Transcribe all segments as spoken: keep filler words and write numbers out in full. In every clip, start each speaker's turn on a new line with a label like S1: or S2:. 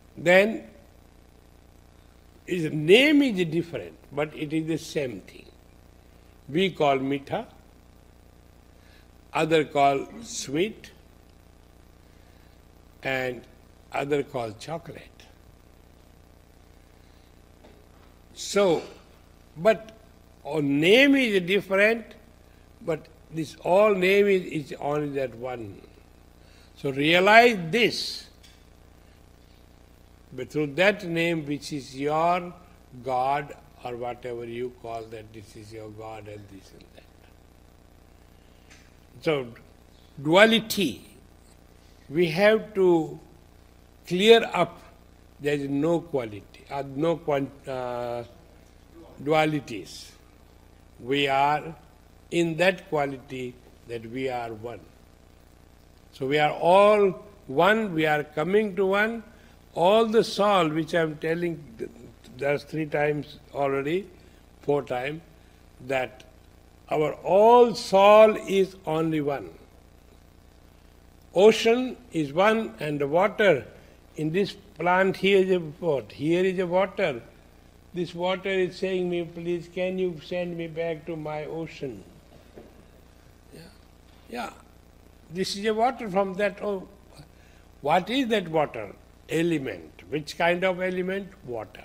S1: then its name is different, but it is the same thing. We call mitha, other call sweet, and other call chocolate. So, but our name is different, but this all name is, is only that one. So realize this, but through that name which is your God, or whatever you call that, this is your God and this and that. So duality, we have to clear up. There is no quality, uh, no quant, uh, dualities. We are in that quality that we are one. So we are all one, we are coming to one. All the soul, which I am telling, there's three times already, four times, that our all soul is only one. Ocean is one, and the water in this plant here is a pot, here is a water. This water is saying me, please can you send me back to my ocean? Yeah, yeah. This is a water from that. Oh, what is that water? Element. Which kind of element? Water.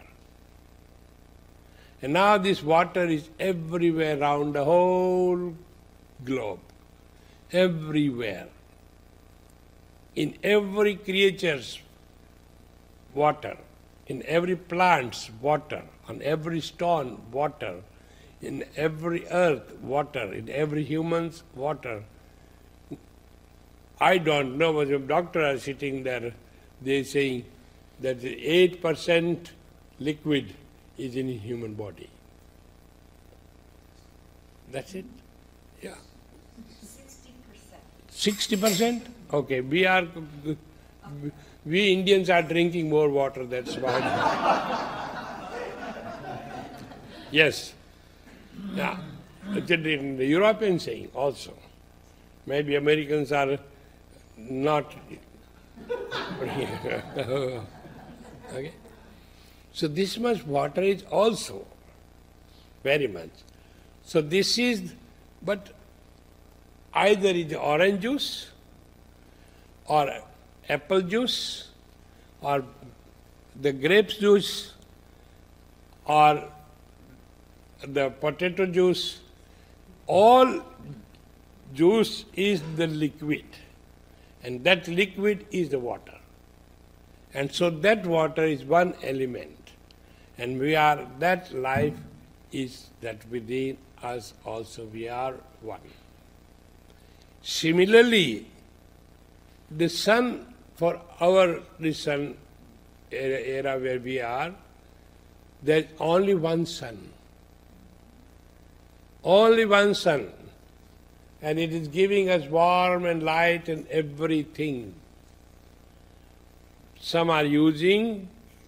S1: And now this water is everywhere around the whole globe. Everywhere. In every creature's water. In every plant's water. On every stone, water. In every earth, water. In every human's water. I don't know, but if doctors are sitting there, they're saying that eight percent liquid is in human body. That's it? Yeah.
S2: sixty percent.
S1: sixty percent? Okay, we are, we Indians are drinking more water, that's why. Yes. Yeah. The Europeans saying also. Maybe Americans are not. Okay. So this much water is also very much. So this is, but either is orange juice or apple juice or the grape juice or the potato juice, all juice is the liquid, and that liquid is the water. And so that water is one element, and we are, that life is that within us also we are one. Similarly, the sun, for our the sun era, era where we are, there is only one sun. Only one sun. And it is giving us warmth and light and everything. Some are using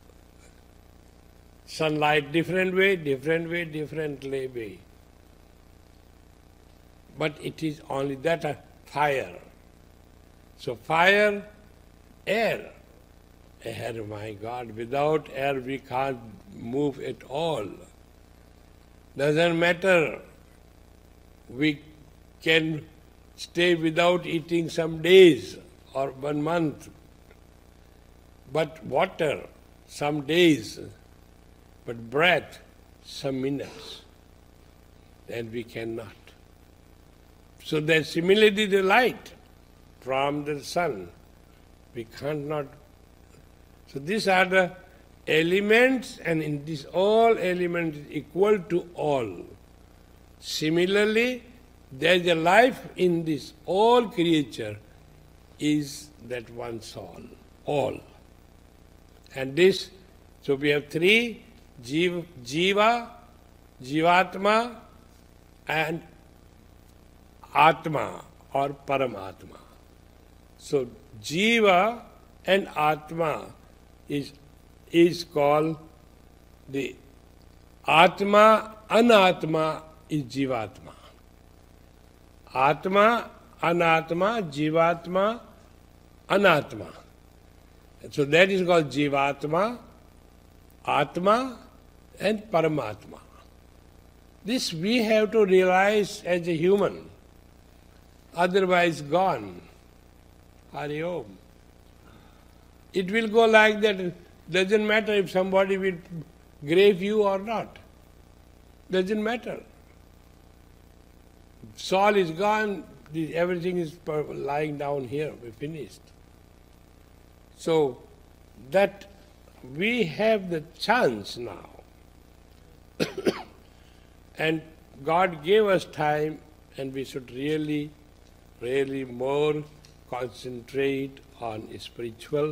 S1: sunlight different way, different way, different way. But it is only that a fire. So fire, air. Air, my God, without air we can't move at all. Doesn't matter. We can stay without eating some days or one month. But water, some days. But breath, some minutes. Then we cannot. So there's similarly the light from the sun. We can't not. So these are the elements, and in this all elements is equal to all. Similarly, there is a life in this all creature is that one soul, all. And this, so we have three, jiva, jiva, jivatma, and atma or paramatma. So jiva and atma is, is called the atma, anatma is jivatma. Atma, anatma, jivatma, anatma. So that is called Jivatma, Atma and Paramatma. This we have to realize as a human, otherwise gone. Hari Om. It will go like that. Doesn't matter if somebody will grave you or not. Doesn't matter. Soul is gone, everything is lying down here, we're finished. So that we have the chance now. And God gave us time, and we should really, really more concentrate on spiritual.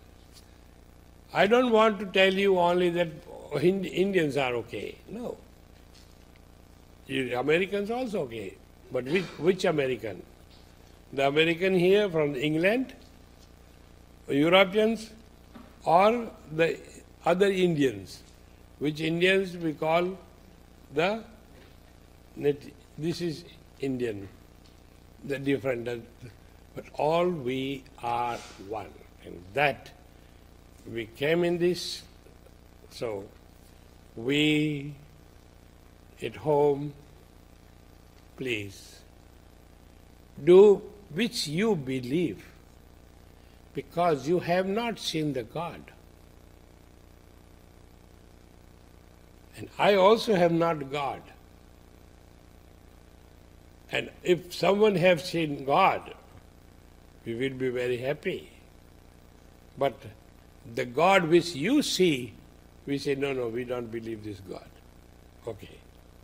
S1: I don't want to tell you only that Indians are okay. No. Americans also okay. But which, which American? The American here from England, Europeans, or the other Indians? Which Indians we call the, this is Indian, the different, but all we are one. And that we came in this, so we at home, please, do which you believe, because you have not seen the God. And I also have not God. And if someone have seen God, we will be very happy. But the God which you see, we say, no, no, we don't believe this God. Okay.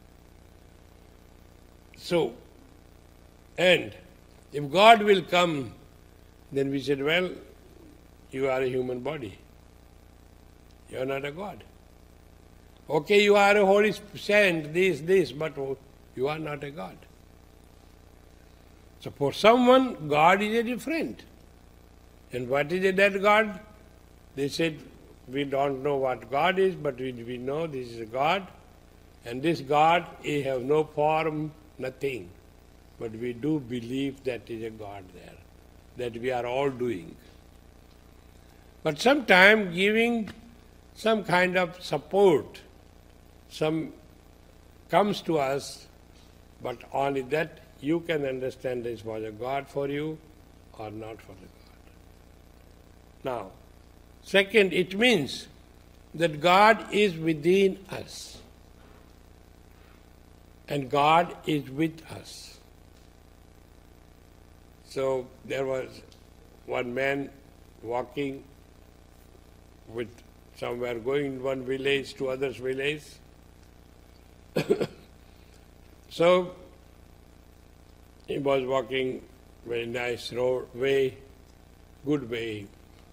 S1: So, and if God will come, then we said, well, you are a human body. You are not a God. Okay, you are a holy saint, this, this, but you are not a God. So for someone, God is a different. And what is a dead God? They said, we don't know what God is, but we, we know this is a God. And this God, he has no form, nothing. But we do believe that is a God there, that we are all doing. But sometimes giving some kind of support, some comes to us, but only that you can understand this was a God for you or not for the God. Now, second, it means that God is within us and God is with us. So there was one man walking with somewhere going one village to other's village. So he was walking very nice road way, good way.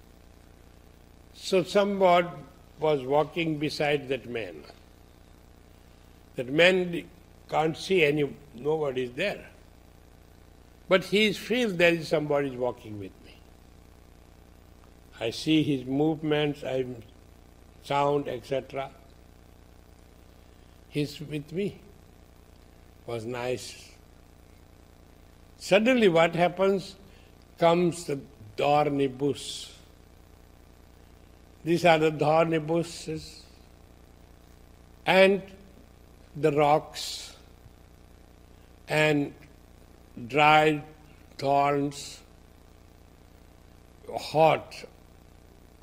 S1: So someone was walking beside that man. That man can't see any, nobody is there. But he feels there is somebody walking with me. I see his movements, I sound, et cetera. He's with me. Was nice. Suddenly what happens? Comes the thorny bush. These are the thorny bushes and the rocks and dried thorns, hot